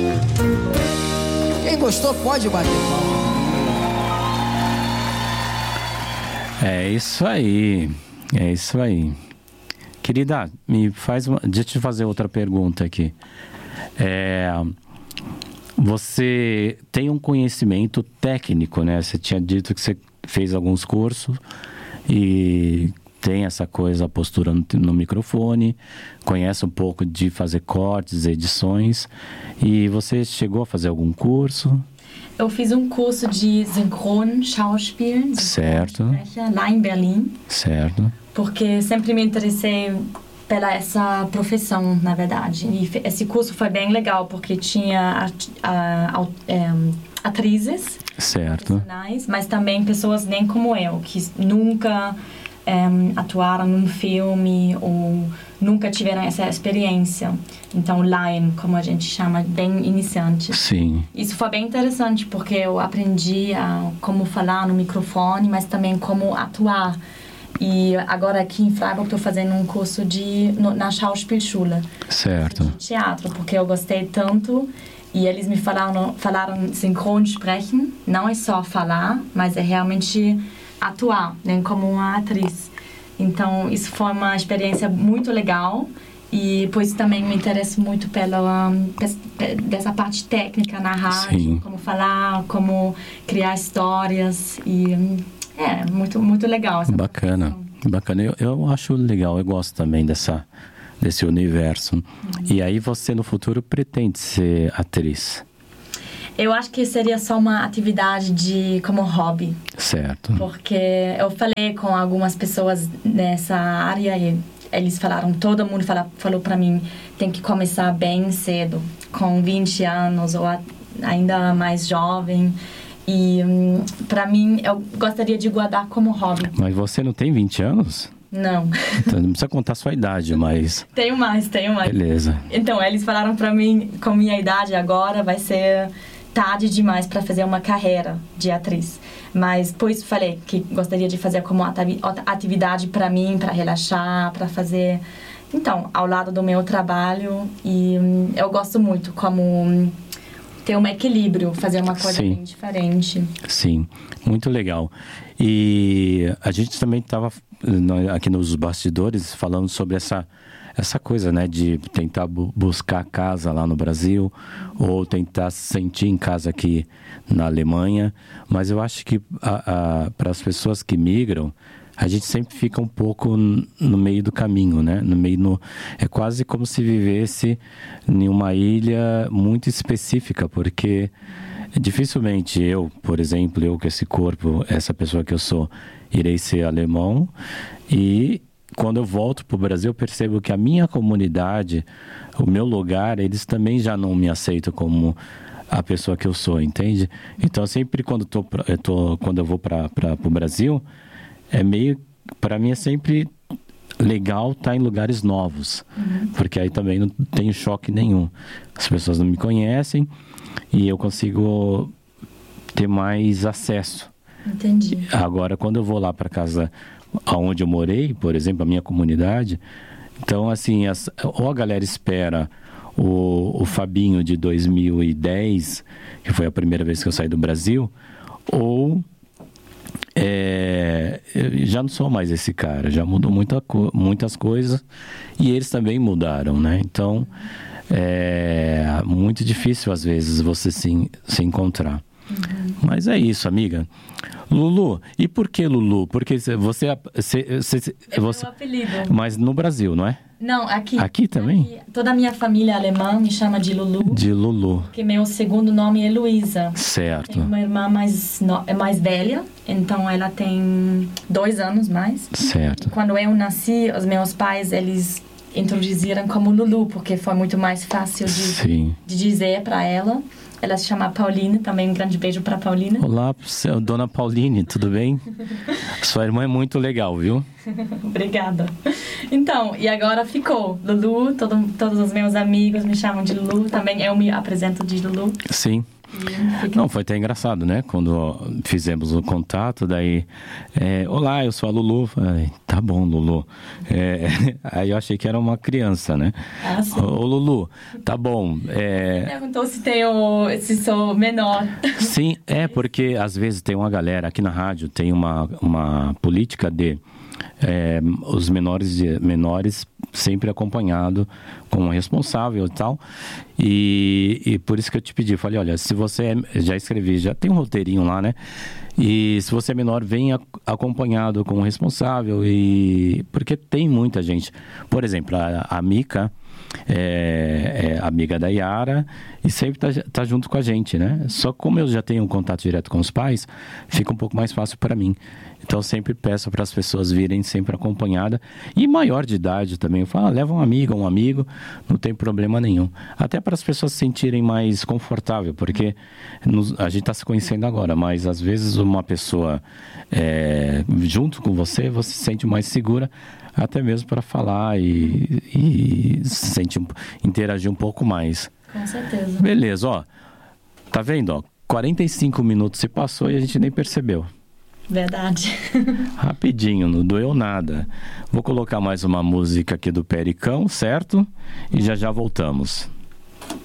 Quem gostou pode bater palma. É isso aí. É isso aí. Querida, deixa eu te fazer outra pergunta aqui. Você tem um conhecimento técnico, né? Você tinha dito que você fez alguns cursos e tem essa coisa, a postura no microfone, conhece um pouco de fazer cortes, edições. E você chegou a fazer algum curso? Eu fiz um curso de Synchronschauspiel, certo, lá em Berlim. Certo. Porque sempre me interessei pela essa profissão, na verdade. E esse curso foi bem legal, porque tinha atrizes, certo, mas também pessoas nem como eu, que nunca atuaram num filme ou nunca tiveram essa experiência. Então, line, como a gente chama, bem iniciante. Sim. Isso foi bem interessante, porque eu aprendi como falar no microfone, mas também como atuar. E agora aqui em Freiburg estou fazendo um curso na Schauspielschule. Certo. De teatro, porque eu gostei tanto. E eles me falaram Synchronsprechen. Não é só falar, mas é realmente atuar, né, como uma atriz. Então, isso foi uma experiência muito legal. E pois também me interesso muito dessa parte técnica na rádio. Sim. Como falar, como criar histórias. E muito, muito legal. Bacana. Bacana. Eu acho legal, eu gosto também desse universo. E aí você no futuro pretende ser atriz? Eu acho que seria só uma atividade como hobby. Certo. Porque eu falei com algumas pessoas nessa área e eles falaram, todo mundo falou pra mim, tem que começar bem cedo, com 20 anos ou ainda mais jovem. E pra mim, eu gostaria de guardar como hobby. Mas você não tem 20 anos? Não. Então, não precisa contar a sua idade, mas... Tenho mais. Beleza. Então, eles falaram pra mim, com minha idade agora, vai ser tarde demais pra fazer uma carreira de atriz. Mas, pois, falei que gostaria de fazer como atividade pra mim, pra relaxar, pra fazer... Então, ao lado do meu trabalho. E eu gosto muito como... ter um equilíbrio, fazer uma coisa bem diferente. Sim, muito legal. E a gente também estava aqui nos bastidores falando sobre essa coisa, né, de tentar buscar casa lá no Brasil ou tentar se sentir em casa aqui na Alemanha. Mas eu acho que para as pessoas que migram, a gente sempre fica um pouco no meio do caminho, né? É quase como se vivesse em uma ilha muito específica, porque dificilmente eu, por exemplo, eu com esse corpo, essa pessoa que eu sou, irei ser alemão. E quando eu volto para o Brasil, eu percebo que a minha comunidade, o meu lugar, eles também já não me aceitam como a pessoa que eu sou, entende? Então, sempre quando eu vou para o Brasil... para mim é sempre legal estar em lugares novos, porque aí também não tenho choque nenhum. As pessoas não me conhecem e eu consigo ter mais acesso. Entendi. Agora, quando eu vou lá para casa onde eu morei, por exemplo, a minha comunidade, então assim, ou a galera espera o Fabinho de 2010, que foi a primeira vez que eu saí do Brasil, ou... eu já não sou mais esse cara, já mudou muitas coisas e eles também mudaram, né? Então é muito difícil às vezes você se encontrar. Mas é isso, amiga. Lulu, e por que Lulu? Porque você é meu apelido. Mas no Brasil, não é? Não, aqui. Aqui também? Aqui, toda a minha família alemã me chama de Lulu. De Lulu. Porque meu segundo nome é Luísa. Certo. Tenho uma irmã mais velha, então ela tem 2 anos mais. Certo. Quando eu nasci, os meus pais, eles introduziram como Lulu, porque foi muito mais fácil de dizer para ela. Ela se chama Pauline, também um grande beijo para Pauline. Olá, dona Pauline, tudo bem? Sua irmã é muito legal, viu? Obrigada. Então, e agora ficou Lulu, todos os meus amigos me chamam de Lulu, também eu me apresento de Lulu. Sim. Não, foi até engraçado, né? Quando fizemos o contato, daí... Olá, eu sou a Lulu. Falei, tá bom, Lulu. Aí eu achei que era uma criança, né? Ah, sim. Ô, Lulu, tá bom. Perguntou se sou menor. Sim, porque às vezes tem uma galera aqui na rádio, tem uma política de os menores sempre acompanhado com um responsável e tal. E por isso que eu te pedi, falei, olha, se você já escrevi, já tem um roteirinho lá, né? E se você é menor, venha acompanhado com um responsável, porque tem muita gente. Por exemplo, a Mica é amiga da Yara e sempre tá junto com a gente, né? Só que como eu já tenho um contato direto com os pais, fica um pouco mais fácil para mim. Então eu sempre peço para as pessoas virem sempre acompanhada. E maior de idade também, eu falo, leva um amigo, não tem problema nenhum. Até para as pessoas se sentirem mais confortável, porque a gente está se conhecendo agora, mas às vezes uma pessoa junto com você se sente mais segura, até mesmo para falar e interagir um pouco mais. Com certeza. Beleza, ó. Tá vendo, ó? 45 minutos se passou e a gente nem percebeu. Verdade. Rapidinho, não doeu nada. Vou colocar mais uma música aqui do Pericão, certo? E já voltamos.